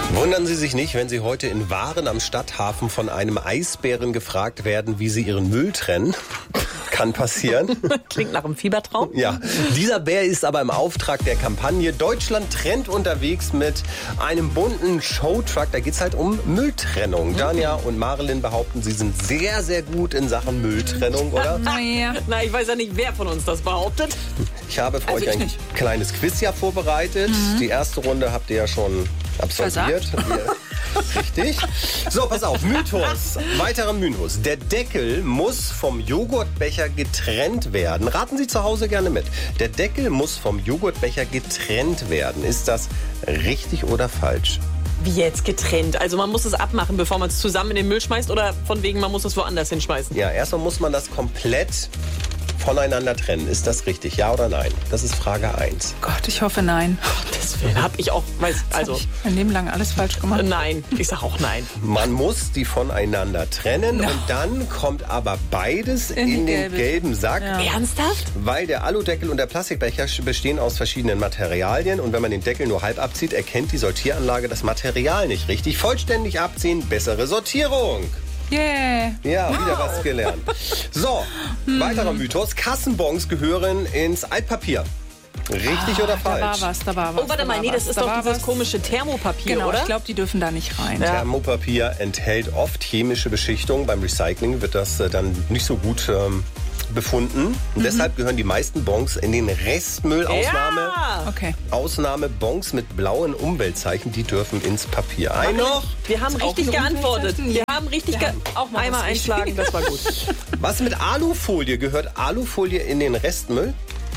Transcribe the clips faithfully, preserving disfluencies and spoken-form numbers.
Wundern Sie sich nicht, wenn Sie heute in Waren am Stadthafen von einem Eisbären gefragt werden, wie Sie Ihren Müll trennen. Kann passieren. Klingt nach einem Fiebertraum. Ja, dieser Bär ist aber im Auftrag der Kampagne Deutschland trennt unterwegs mit einem bunten Showtruck. Da geht's halt um Mülltrennung. Danja und Marilyn behaupten, sie sind sehr, sehr gut in Sachen Mülltrennung, oder? Naja. Na, ich weiß ja nicht, wer von uns das behauptet. Ich habe für Also euch ein nicht. kleines Quiz ja vorbereitet. Mhm. Die erste Runde habt ihr ja schon absolviert. Richtig. So, pass auf. Mythos. Weiterer Mythos. Der Deckel muss vom Joghurtbecher getrennt werden. Raten Sie zu Hause gerne mit. Der Deckel muss vom Joghurtbecher getrennt werden. Ist das richtig oder falsch? Wie jetzt getrennt? Also man muss es abmachen, bevor man es zusammen in den Müll schmeißt, oder von wegen, man muss es woanders hinschmeißen? Ja, erstmal muss man das komplett voneinander trennen. Ist das richtig? Ja oder nein? Das ist Frage eins. Gott, ich hoffe nein. Deswegen habe ich auch, weiß, also Hab ich mein Leben lang alles falsch gemacht. nein, ich sag auch nein. Man muss die voneinander trennen no. und dann kommt aber beides in, in den gelbe. gelben Sack. Ja. Ernsthaft? Weil der Aludeckel und der Plastikbecher bestehen aus verschiedenen Materialien und wenn man den Deckel nur halb abzieht, erkennt die Sortieranlage das Material nicht richtig. Vollständig abziehen, bessere Sortierung. Yeah. Ja, wieder wow. was gelernt. So, hm. weiterer Mythos. Kassenbons gehören ins Altpapier. Richtig ah, oder falsch? Da war was, da war was. Oh, warte mal, nee, das ist da doch dieses was. komische Thermopapier, genau, oder? Ich glaube, die dürfen da nicht rein. Ja. Thermopapier enthält oft chemische Beschichtung. Beim Recycling wird das äh, dann nicht so gut ähm, befunden. Und mhm. deshalb gehören die meisten Bons in den Restmüll. Ausnahme, ja. okay. Ausnahme Bons mit blauen Umweltzeichen, die dürfen ins Papier. Ein noch? Wir haben richtig geantwortet. Wir haben richtig ge auch mal einmal einschlagen, das war gut. Was mit Alufolie? Gehört Alufolie in den Restmüll?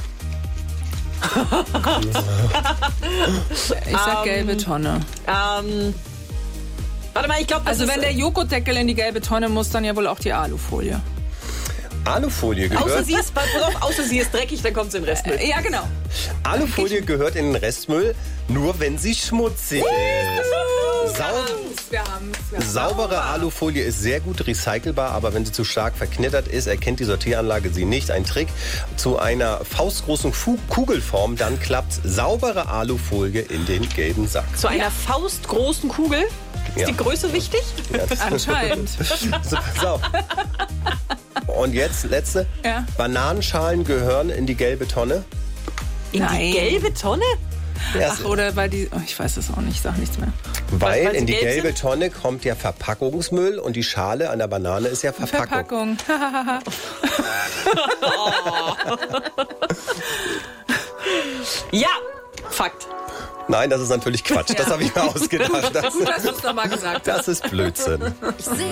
Ich sag um, gelbe Tonne. Ähm, warte mal, ich glaube, also wenn der Joghurtdeckel in die gelbe Tonne muss, dann ja wohl auch die Alufolie. Alufolie gehört... Außer sie ist, außer sie ist dreckig, dann kommt sie in den Restmüll. Äh, ja, genau. Alufolie gehört in den Restmüll, nur wenn sie schmutzig ist. Sau wir haben's, wir haben's. Saubere Alufolie ist sehr gut recycelbar, aber wenn sie zu stark verknittert ist, erkennt die Sortieranlage sie nicht. Ein Trick zu einer faustgroßen Fu- Kugelform, dann klappt saubere Alufolie in den gelben Sack. Zu einer ja. faustgroßen Kugel? Ist ja. die Größe wichtig? Ja, das anscheinend. So, pass auf. Und jetzt, letzte. Ja. Bananenschalen gehören in die gelbe Tonne. In Nein. die gelbe Tonne? Ach, oder weil die... Oh, ich weiß es auch nicht, ich sag nichts mehr. Weil weil in die gelbe sind? Tonne kommt ja Verpackungsmüll und die Schale an der Banane ist ja Verpackung. Verpackung. Ja, Fakt. Nein, das ist natürlich Quatsch. Das habe ich mir ausgedacht. Das, Gut, dass du es nochmal gesagt hast. Das ist Blödsinn. Ich seh